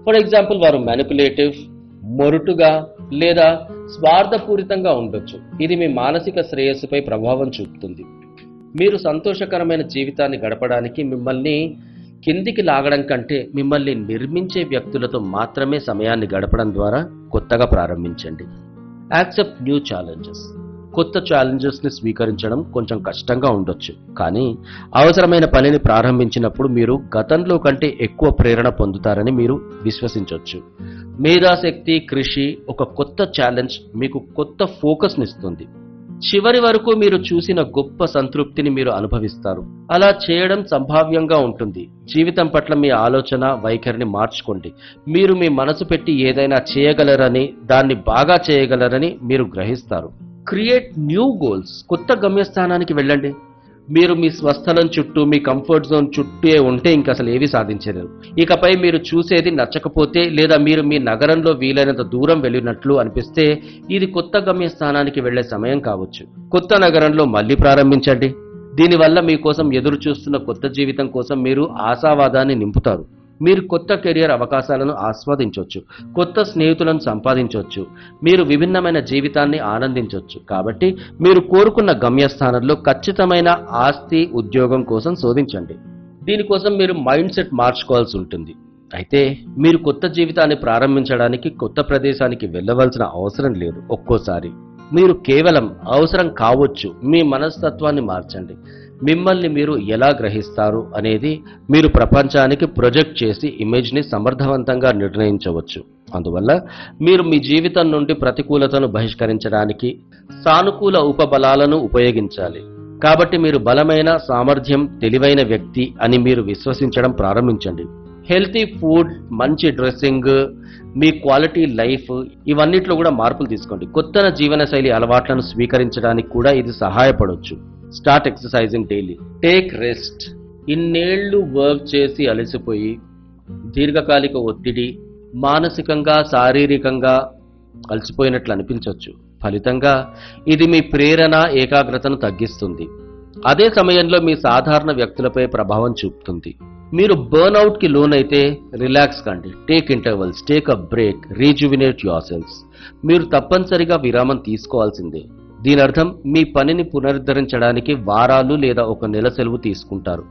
For example వారు manipulative, మొరుటుగా లేదా స్వార్థపూరితంగా ఉండొచ్చు. ఇది మీ మానసిక శ్రేయస్సుపై ప్రభావం చూపుతుంది. మీరు సంతోషకరమైన జీవితాన్ని గడపడానికి మిమ్మల్ని కిందికి లాగడం కంటే మిమ్మల్ని నిర్మించే వ్యక్తులతో మాత్రమే సమయాన్ని గడపడం ద్వారా కొత్తగా ప్రారంభించండి. Accept new challenges. కొత్త ఛాలెంజెస్ని స్వీకరించడం కొంచెం కష్టంగా ఉండొచ్చు, కానీ అవసరమైన పనిని ప్రారంభించినప్పుడు మీరు గతంలో కంటే ఎక్కువ ప్రేరణ పొందుతారని మీరు విశ్వసించవచ్చు. మేధాశక్తి, కృషి, ఒక కొత్త ఛాలెంజ్ మీకు కొత్త ఫోకస్నిస్తుంది. చివరి వరకు మీరు చూసిన గొప్ప సంతృప్తిని మీరు అనుభవిస్తారు. అలా చేయడం సంభావ్యంగా ఉంటుంది. జీవితం పట్ల మీ ఆలోచన వైఖరిని మార్చుకోండి. మీరు మీ మనసు పెట్టి ఏదైనా చేయగలరని, దాన్ని బాగా చేయగలరని మీరు గ్రహిస్తారు. Create new goals. కొత్త గమ్యస్థానానికి వెళ్ళండి. మీరు మీ స్వస్థలం చుట్టూ, మీ కంఫర్ట్ జోన్ చుట్టూ ఉంటే ఇంక అసలు ఏవి సాధించలేరు. ఇకపై మీరు చూసేది నచ్చకపోతే లేదా మీరు మీ నగరంలో వీలైనంత దూరం వెళ్ళినట్లు అనిపిస్తే ఇది కొత్త గమ్యస్థానానికి వెళ్లే సమయం కావచ్చు. కొత్త నగరంలో మళ్లీ ప్రారంభించండి. దీనివల్ల మీకోసం ఎదురు చూస్తున్న కొత్త జీవితం కోసం మీరు ఆశావాదాన్ని నింపుతారు. మీరు కొత్త కెరియర్ అవకాశాలను ఆస్వాదించవచ్చు, కొత్త స్నేహితులను సంపాదించవచ్చు, మీరు విభిన్నమైన జీవితాన్ని ఆనందించవచ్చు. కాబట్టి మీరు కోరుకున్న గమ్యస్థానంలో ఖచ్చితమైన ఆస్తి, ఉద్యోగం కోసం శోధించండి. దీనికోసం మీరు మైండ్ సెట్ మార్చుకోవాల్సి ఉంటుంది. అయితే మీరు కొత్త జీవితాన్ని ప్రారంభించడానికి కొత్త ప్రదేశానికి వెళ్ళవలసిన అవసరం లేదు. ఒక్కోసారి మీరు కేవలం అవసరం కావచ్చు మీ మనస్తత్వాన్ని మార్చండి. మిమ్మల్ని మీరు ఎలా గ్రహిస్తారు అనేది మీరు ప్రపంచానికి ప్రొజెక్ట్ చేసి ఇమేజ్ని సమర్థవంతంగా నిర్ణయించవచ్చు. అందువల్ల మీరు మీ జీవితం నుండి ప్రతికూలతను బహిష్కరించడానికి సానుకూల ఉపబలాలను ఉపయోగించాలి. కాబట్టి మీరు బలమైన, సామర్థ్యం, తెలివైన వ్యక్తి అని మీరు విశ్వసించడం ప్రారంభించండి. హెల్తీ ఫుడ్, మంచి డ్రెస్సింగ్, మీ క్వాలిటీ లైఫ్, ఇవన్నిట్లో కూడా మార్పులు తీసుకోండి. కొత్త జీవనశైలి అలవాట్లను స్వీకరించడానికి కూడా ఇది సహాయపడవచ్చు. Start exercising daily. Take rest. ఇన్నేళ్లు work చేసి అలసిపోయి దీర్ఘకాలిక ఒత్తిడి, మానసికంగా, శారీరకంగా అలసిపోయినట్లు అనిపించవచ్చు. ఫలితంగా ఇది మీ ప్రేరణ, ఏకాగ్రతను తగ్గిస్తుంది. అదే సమయంలో మీ సాధారణ వ్యక్తులపై ప్రభావం చూపుతుంది. మీరు బర్న్అవుట్కి లోనైతే రిలాక్స్ కండి. Take intervals, take a break, rejuvenate your shelves. మీరు తప్పనిసరిగా విరామం తీసుకోవాల్సిందే. దీని అర్థం మీ పనిని పునరుద్ధరించడానికి వారాలు లేదా ఒక నెల సెలవు తీసుకుంటారు.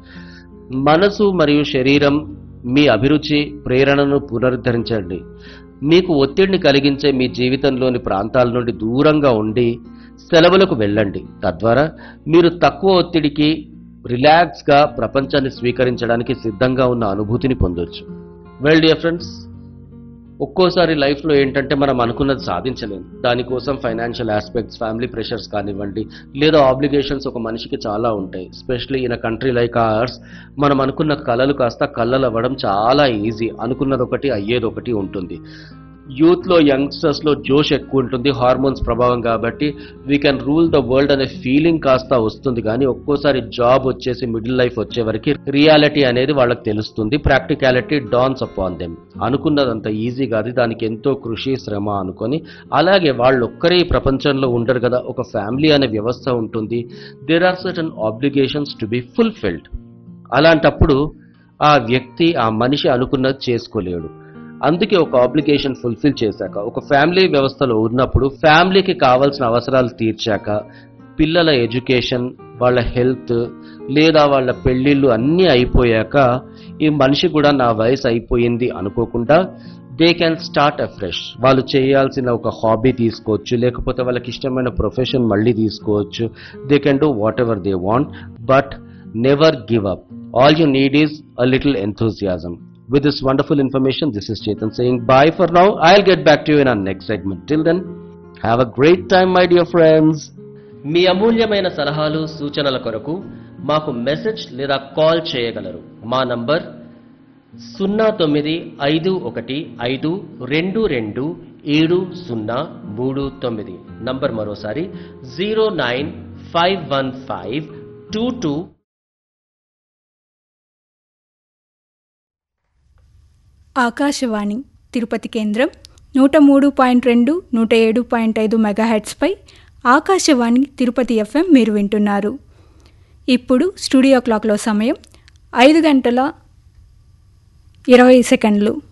మనసు మరియు శరీరం, మీ అభిరుచి, ప్రేరణను పునరుద్ధరించండి. మీకు ఒత్తిడిని కలిగించే మీ జీవితంలోని ప్రాంతాల నుండి దూరంగా ఉండి సెలవులకు వెళ్ళండి. తద్వారా మీరు తక్కువ ఒత్తిడికి, రిలాక్స్గా ప్రపంచాన్ని స్వీకరించడానికి సిద్ధంగా ఉన్న అనుభూతిని పొందొచ్చు. వెల్ డియర్ ఫ్రెండ్స్, ఒక్కోసారి లైఫ్లో ఏంటంటే మనం అనుకున్నది సాధించలేము. దానికోసం ఫైనాన్షియల్ ఆస్పెక్ట్స్, ఫ్యామిలీ ప్రెషర్స్ కానివ్వండి, లేదా ఆబ్లిగేషన్స్ ఒక మనిషికి చాలా ఉంటాయి. Especially in a country like ఆర్స్ మనం అనుకున్న కలలు కాస్త కళ్ళలు అవ్వడం చాలా ఈజీ. అనుకున్నది ఒకటి, అయ్యేది ఒకటి ఉంటుంది. యూత్లో, యంగ్స్టర్స్లో జోష్ ఎక్కువ ఉంటుంది, హార్మోన్స్ ప్రభావం. కాబట్టి we can rule the world అనే ఫీలింగ్ కాస్త వస్తుంది. కానీ ఒక్కోసారి జాబ్ వచ్చేసి మిడిల్ లైఫ్ వచ్చే వరకు రియాలిటీ అనేది వాళ్ళకి తెలుస్తుంది. Practicality dance upon them. అనుకున్నదంత easy కాదు, దానికి ఎంతో కృషి, శ్రమ అనుకొని. అలాగే వాళ్ళు ఒక్కరే ఈ ప్రపంచంలో ఉండరు కదా, ఒక ఫ్యామిలీ అనే వ్యవస్థ ఉంటుంది. There are certain obligations to be fulfilled. అలాంటప్పుడు ఆ వ్యక్తి, ఆ మనిషి అనుకున్నది చేసుకోలేడు. అందుకే ఒక ఆబ్లిగేషన్ ఫుల్ఫిల్ చేశాక, ఒక ఫ్యామిలీ వ్యవస్థలో ఉన్నప్పుడు ఫ్యామిలీకి కావాల్సిన అవసరాలు తీర్చాక, పిల్లల ఎడ్యుకేషన్, వాళ్ళ హెల్త్ లేదా వాళ్ళ పెళ్ళిళ్ళు అన్నీ అయిపోయాక ఈ మనిషి కూడా నా వయసు అయిపోయింది అనుకోకుండా దే క్యాన్ స్టార్ట్ అఫ్రెష్. వాళ్ళు చేయాల్సిన ఒక హాబీ తీసుకోవచ్చు, లేకపోతే వాళ్ళకి ఇష్టమైన ప్రొఫెషన్ మళ్ళీ తీసుకోవచ్చు. They can do what ever they want, but never give up. All you need is a little enthusiasm. With this wonderful information, this is Chetan saying bye for now. I'll get back to you in our next segment. Till then, have a great time, my dear friends. మీ అమూల్యమైన సలహాలు, సూచనల కొరకు మాకు message లేదా call చేయగలరు. మా number 0951522739. Number మరోసారి 0951522. ఆకాశవాణి తిరుపతి కేంద్రం 103.2, 107.5 మెగాహెర్ట్స్పై ఆకాశవాణి తిరుపతి FM మీరు వింటున్నారు. ఇప్పుడు స్టూడియో క్లాక్లో సమయం 5:20.